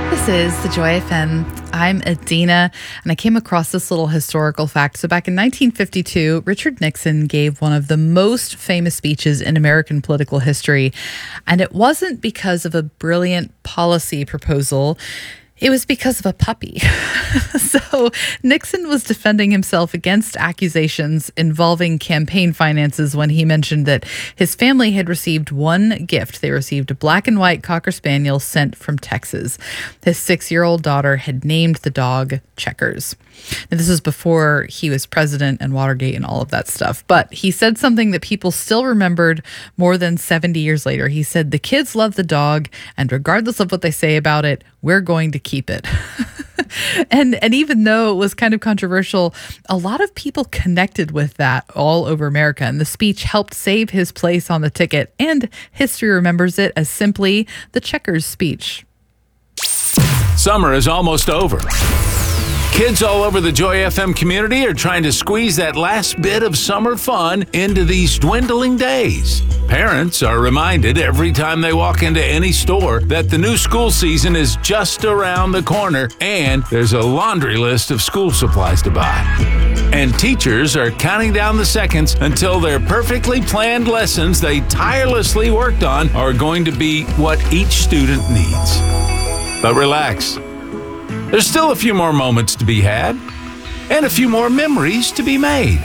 This is the Joy FM. I'm Adina, and I came across this little historical fact. So back in 1952, Richard Nixon gave one of the most famous speeches in American political history, and it wasn't because of a brilliant policy proposal. It was because of a puppy. So Nixon was defending himself against accusations involving campaign finances when he mentioned that his family had received one gift. They received a black and white Cocker Spaniel sent from Texas. His 6-year-old daughter had named the dog Checkers. Now, this was before he was president and Watergate and all of that stuff. But he said something that people still remembered more than 70 years later. He said, "The kids love the dog, and regardless of what they say about it, we're going to keep it." And even though it was kind of controversial, a lot of people connected with that all over America. And the speech helped save his place on the ticket. And history remembers it as simply the Checkers speech. Summer is almost over. Kids all over the Joy FM community are trying to squeeze that last bit of summer fun into these dwindling days. Parents are reminded every time they walk into any store that the new school season is just around the corner and there's a laundry list of school supplies to buy. And teachers are counting down the seconds until their perfectly planned lessons they tirelessly worked on are going to be what each student needs. But relax. There's still a few more moments to be had and a few more memories to be made.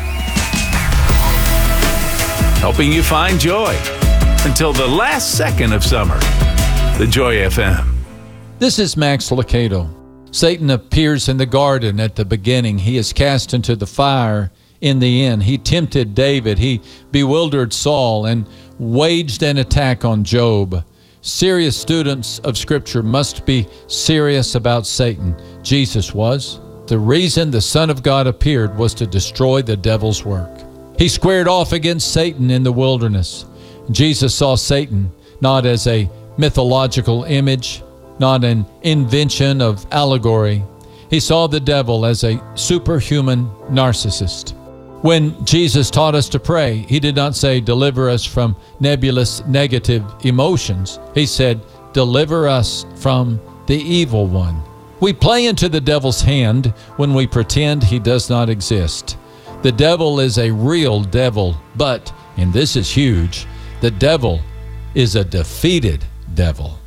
Helping you find joy until the last second of summer. The Joy FM. This is Max Lucado. Satan appears in the garden at the beginning. He is cast into the fire in the end. He tempted David. He bewildered Saul and waged an attack on Job. Serious students of Scripture must be serious about Satan. Jesus was. The reason the Son of God appeared was to destroy the devil's work. He squared off against Satan in the wilderness. Jesus saw Satan not as a mythological image, not an invention of allegory. He saw the devil as a superhuman narcissist. When Jesus taught us to pray, he did not say, "Deliver us from nebulous negative emotions." He said, "Deliver us from the evil one." We play into the devil's hand when we pretend he does not exist. The devil is a real devil, but, and this is huge, the devil is a defeated devil.